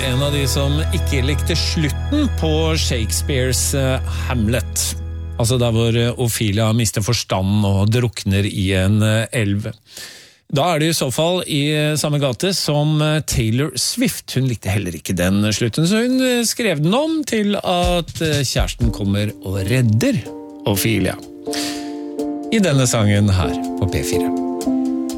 en av de som ikke likte slutten på Shakespeares Hamlet. Altså der hvor Ophelia mister forstand og drukner i en elv. Da det I så fall I samme gate som Taylor Swift. Hun likte heller ikke den slutten, så hun skrev den om til at kjæresten kommer og redder Ophelia. I denne sangen her på P4.